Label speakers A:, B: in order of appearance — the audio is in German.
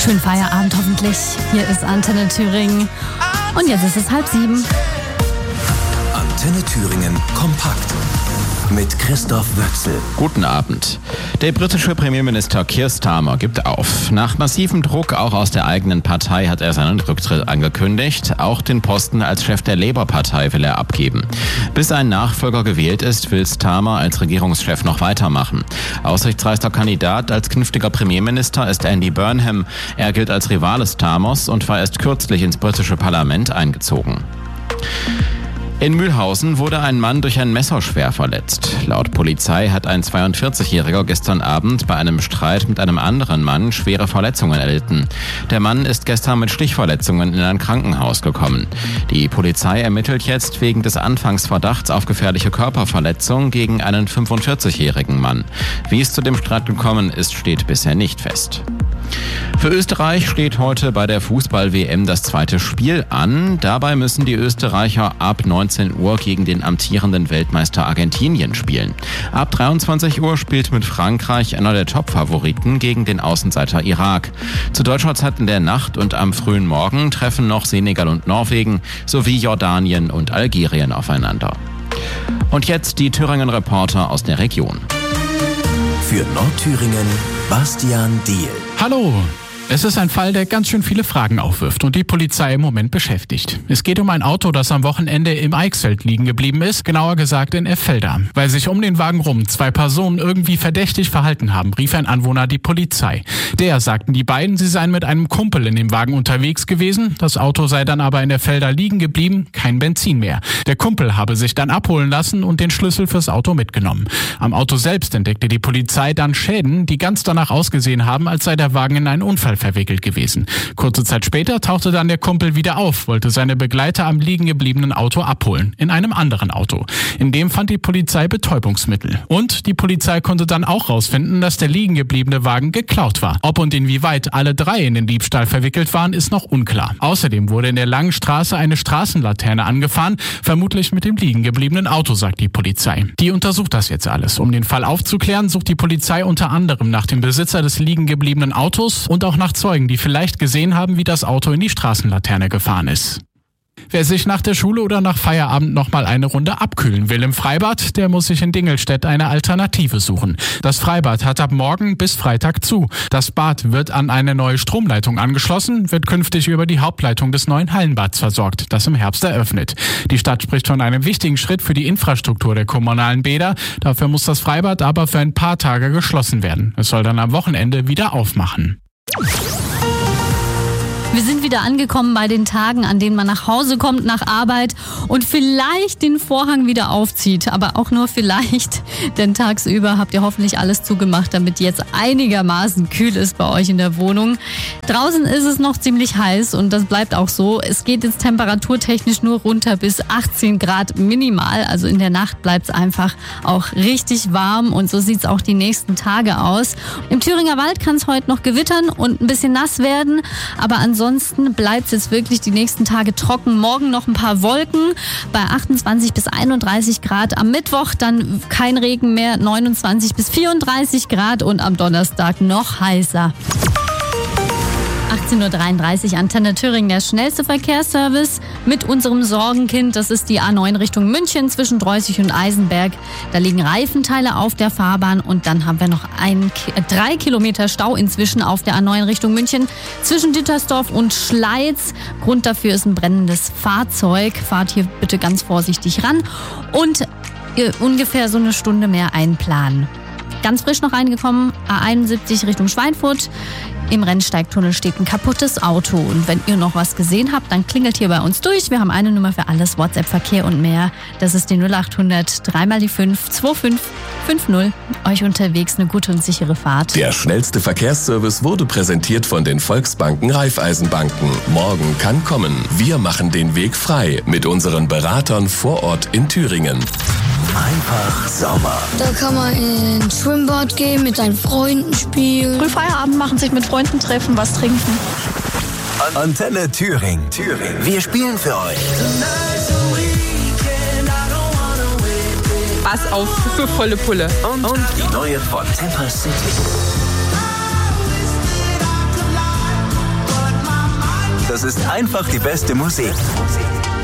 A: Schönen Feierabend hoffentlich. Hier ist Antenne Thüringen. Und jetzt ist es 6:30.
B: Antenne Thüringen kompakt mit Christoph Wöchsel.
C: Guten Abend. Der britische Premierminister Keir Starmer gibt auf. Nach massivem Druck auch aus der eigenen Partei hat er seinen Rücktritt angekündigt. Auch den Posten als Chef der Labour-Partei will er abgeben. Bis ein Nachfolger gewählt ist, will Starmer als Regierungschef noch weitermachen. Aussichtsreichster Kandidat als künftiger Premierminister ist Andy Burnham. Er gilt als Rivale Starmers und war erst kürzlich ins britische Parlament eingezogen. In Mühlhausen wurde ein Mann durch ein Messer schwer verletzt. Laut Polizei hat ein 42-Jähriger gestern Abend bei einem Streit mit einem anderen Mann schwere Verletzungen erlitten. Der Mann ist gestern mit Stichverletzungen in ein Krankenhaus gekommen. Die Polizei ermittelt jetzt wegen des Anfangsverdachts auf gefährliche Körperverletzung gegen einen 45-jährigen Mann. Wie es zu dem Streit gekommen ist, steht bisher nicht fest. Für Österreich steht heute bei der Fußball-WM das zweite Spiel an. Dabei müssen die Österreicher ab 19 Uhr gegen den amtierenden Weltmeister Argentinien spielen. Ab 23 Uhr spielt mit Frankreich einer der Top-Favoriten gegen den Außenseiter Irak. Zu deutscher Zeit in der Nacht und am frühen Morgen treffen noch Senegal und Norwegen sowie Jordanien und Algerien aufeinander. Und jetzt die Thüringen-Reporter aus der Region.
B: Für Nordthüringen Bastian Diehl.
D: Hallo! Es ist ein Fall, der ganz schön viele Fragen aufwirft und die Polizei im Moment beschäftigt. Es geht um ein Auto, das am Wochenende im Eichsfeld liegen geblieben ist, genauer gesagt in Effelder. Weil sich um den Wagen rum 2 Personen irgendwie verdächtig verhalten haben, rief ein Anwohner die Polizei. Sagten die beiden, sie seien mit einem Kumpel in dem Wagen unterwegs gewesen. Das Auto sei dann aber in Effelder liegen geblieben, kein Benzin mehr. Der Kumpel habe sich dann abholen lassen und den Schlüssel fürs Auto mitgenommen. Am Auto selbst entdeckte die Polizei dann Schäden, die ganz danach ausgesehen haben, als sei der Wagen in einen Unfall verwickelt gewesen. Kurze Zeit später tauchte dann der Kumpel wieder auf, wollte seine Begleiter am liegen gebliebenen Auto abholen, in einem anderen Auto. In dem fand die Polizei Betäubungsmittel. Und die Polizei konnte dann auch rausfinden, dass der liegen gebliebene Wagen geklaut war. Ob und inwieweit alle 3 in den Diebstahl verwickelt waren, ist noch unklar. Außerdem wurde in der langen Straße eine Straßenlaterne angefahren, vermutlich mit dem liegen gebliebenen Auto, sagt die Polizei. Die untersucht das jetzt alles. Um den Fall aufzuklären, sucht die Polizei unter anderem nach dem Besitzer des liegen gebliebenen Autos und auch nach Zeugen, die vielleicht gesehen haben, wie das Auto in die Straßenlaterne gefahren ist. Wer sich nach der Schule oder nach Feierabend nochmal eine Runde abkühlen will im Freibad, der muss sich in Dingelstedt eine Alternative suchen. Das Freibad hat ab morgen bis Freitag zu. Das Bad wird an eine neue Stromleitung angeschlossen, wird künftig über die Hauptleitung des neuen Hallenbads versorgt, das im Herbst eröffnet. Die Stadt spricht von einem wichtigen Schritt für die Infrastruktur der kommunalen Bäder. Dafür muss das Freibad aber für ein paar Tage geschlossen werden. Es soll dann am Wochenende wieder aufmachen.
A: Wir sind wieder angekommen bei den Tagen, an denen man nach Hause kommt nach Arbeit und vielleicht den Vorhang wieder aufzieht. Aber auch nur vielleicht, denn tagsüber habt ihr hoffentlich alles zugemacht, damit jetzt einigermaßen kühl ist bei euch in der Wohnung. Draußen ist es noch ziemlich heiß und das bleibt auch so. Es geht jetzt temperaturtechnisch nur runter bis 18 Grad minimal. Also in der Nacht bleibt es einfach auch richtig warm und so sieht es auch die nächsten Tage aus. Im Thüringer Wald kann es heute noch gewittern und ein bisschen nass werden, aber ansonsten bleibt es jetzt wirklich die nächsten Tage trocken. Morgen noch ein paar Wolken bei 28 bis 31 Grad. Am Mittwoch dann kein Regen mehr, 29 bis 34 Grad und am Donnerstag noch heißer. 18.33 Uhr, Antenne Thüringen, der schnellste Verkehrsservice mit unserem Sorgenkind. Das ist die A9 Richtung München zwischen Dreußig und Eisenberg. Da liegen Reifenteile auf der Fahrbahn und dann haben wir noch 3 Kilometer Stau inzwischen auf der A9 Richtung München zwischen Dittersdorf und Schleiz. Grund dafür ist ein brennendes Fahrzeug. Fahrt hier bitte ganz vorsichtig ran und ungefähr so eine Stunde mehr einplanen. Ganz frisch noch reingekommen, A71 Richtung Schweinfurt. Im Rennsteigtunnel steht ein kaputtes Auto. Und wenn ihr noch was gesehen habt, dann klingelt hier bei uns durch. Wir haben eine Nummer für alles, WhatsApp-Verkehr und mehr. Das ist die 0800 3 mal die 5 2550. Euch unterwegs eine gute und sichere Fahrt.
B: Der schnellste Verkehrsservice wurde präsentiert von den Volksbanken Raiffeisenbanken. Morgen kann kommen. Wir machen den Weg frei mit unseren Beratern vor Ort in Thüringen. Einfach Sommer.
E: Da kann man ins Schwimmbad gehen, mit seinen Freunden spielen.
F: Früh Feierabend machen, sich mit Freunden treffen, was trinken.
B: Antenne Thüringen. Wir spielen für euch.
G: Pass auf für volle Pulle.
B: Und die neue von Temper City.
H: das ist einfach die beste Musik.